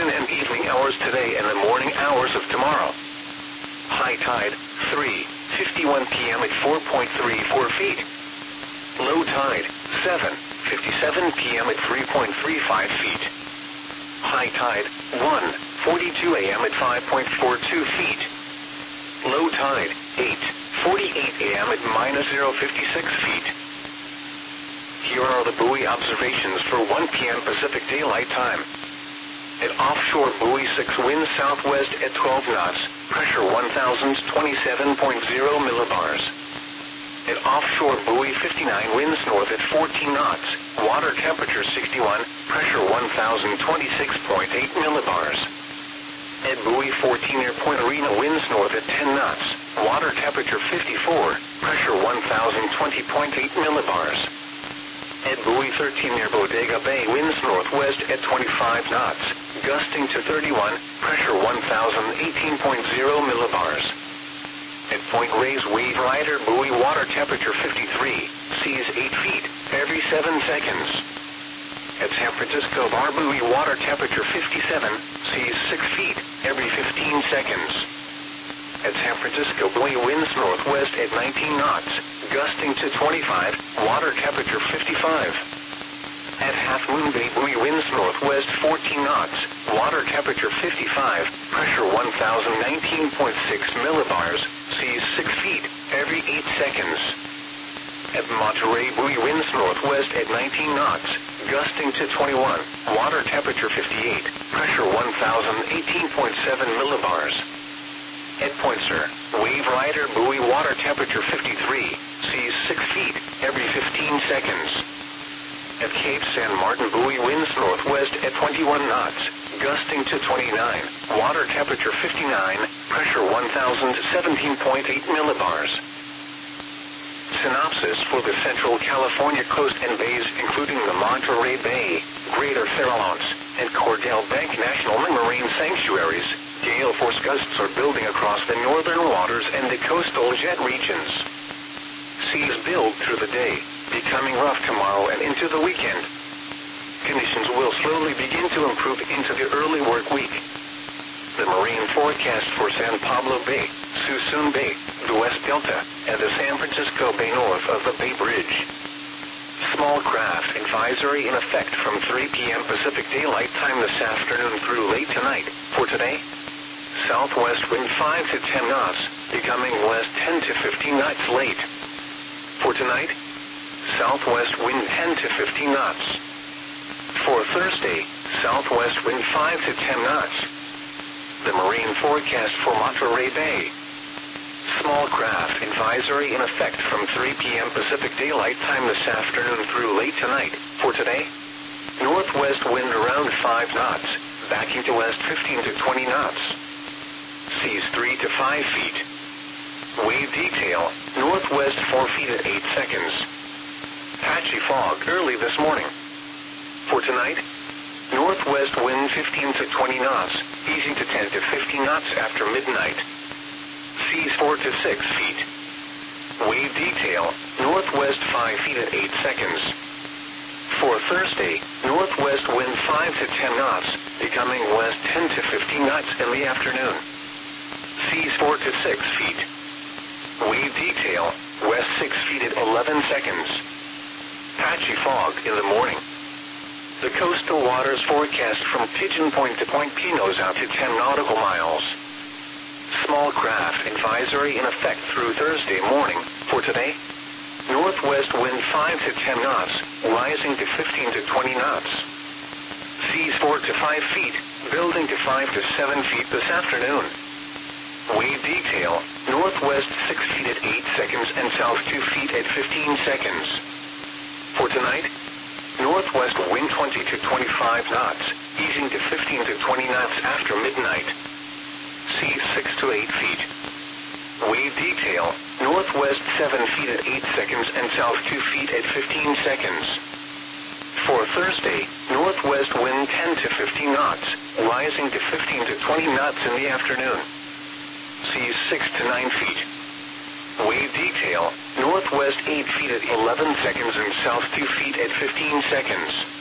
afternoon and evening hours today and the morning hours of tomorrow. High tide, 3:51 p.m. at 4.34 feet. Low tide, 7:57 p.m. at 3.35 feet. High tide, 1:42 a.m. at 5.42 feet. Low tide, 8:48 a.m. at -0.56 feet. Here are the buoy observations for 1 p.m. Pacific Daylight Time. At offshore buoy 6, wind southwest at 12 knots, pressure 1,027.0 millibars. At offshore buoy 59, winds north at 14 knots, water temperature 61, pressure 1,026.8 millibars. At buoy 14 near Point Arena, winds north at 10 knots, water temperature 54, pressure 1,020.8 millibars. At buoy 13 near Bodega Bay, winds northwest at 25 knots, gusting to 31, pressure 1,018.0 millibars. At Point Reyes Wave Rider buoy, water temperature 53, seas 8 feet, every 7 seconds. At San Francisco Bar buoy, water temperature 57, seas 6 feet, every 15 seconds. At San Francisco buoy, winds northwest at 19 knots, gusting to 25, water temperature 55. At Half Moon Bay buoy, winds northwest 14 knots, water temperature 55, pressure 1,019.6 millibars, seas 6 feet, every 8 seconds. At Monterey buoy, winds northwest at 19 knots, gusting to 21, water temperature 58, pressure 1,018.7 millibars. At Point Sur, Wave Rider buoy, water temperature 53, seas 6 feet, every 15 seconds. At Cape San Martin buoy, winds northwest at 21 knots, gusting to 29, water temperature 59, pressure 1,017.8 millibars. Synopsis for the Central California coast and bays, including the Monterey Bay, Greater Farallones, and Cordell Bank National Marine Sanctuaries. Gale force gusts are building across the northern waters and the coastal jet regions. Seas build through the day, becoming rough tomorrow and into the weekend. Conditions will slowly begin to improve into the early work week. The marine forecast for San Pablo Bay, Suisun Bay, the West Delta, and the San Francisco Bay north of the Bay Bridge. Small craft advisory in effect from 3 p.m. Pacific Daylight Time this afternoon through late tonight. For today, southwest wind 5 to 10 knots, becoming west 10 to 15 knots late. For tonight, southwest wind 10 to 15 knots. For Thursday, southwest wind 5 to 10 knots. The marine forecast for Monterey Bay. Small craft advisory in effect from 3 p.m. Pacific Daylight Time this afternoon through late tonight. For today, northwest wind around 5 knots, backing to west 15 to 20 knots. Seas 3 to 5 feet. Wave detail, northwest 4 feet at 8 seconds. Patchy fog early this morning. For tonight, northwest wind 15 to 20 knots, easing to 10 to 15 knots after midnight. Seas 4 to 6 feet. Wave detail, northwest 5 feet at 8 seconds. For Thursday, northwest wind 5 to 10 knots, becoming west 10 to 15 knots in the afternoon. Seas 4 to 6 feet. Wave detail, west 6 feet at 11 seconds. Patchy fog in the morning. The coastal waters forecast from Pigeon Point to Point Pinos out to 10 nautical miles. Small craft advisory in effect through Thursday morning. For today, northwest wind 5 to 10 knots, rising to 15 to 20 knots. Seas 4 to 5 feet, building to 5 to 7 feet this afternoon. Wave detail, northwest 6 feet at 8 seconds and south 2 feet at 15 seconds. For tonight, northwest wind 20 to 25 knots, easing to 15 to 20 knots after midnight. Seas 6 to 8 feet. Wave detail, northwest 7 feet at 8 seconds and south 2 feet at 15 seconds. For Thursday, northwest wind 10 to 15 knots, rising to 15 to 20 knots in the afternoon. Seas 6 to 9 feet. Wave detail, northwest 8 feet at 11 seconds and south 2 feet at 15 seconds.